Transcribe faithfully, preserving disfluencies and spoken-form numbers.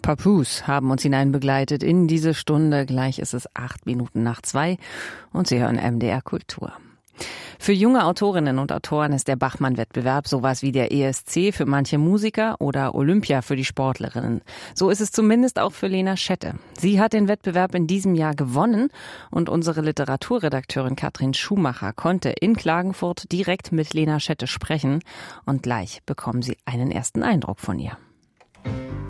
Papoose haben uns hineinbegleitet in diese Stunde. Gleich ist es acht Minuten nach zwei und Sie hören M D R Kultur. Für junge Autorinnen und Autoren ist der Bachmann-Wettbewerb sowas wie der E S C für manche Musiker oder Olympia für die Sportlerinnen. So ist es zumindest auch für Lena Schette. Sie hat den Wettbewerb in diesem Jahr gewonnen und unsere Literaturredakteurin Katrin Schumacher konnte in Klagenfurt direkt mit Lena Schette sprechen und gleich bekommen Sie einen ersten Eindruck von ihr.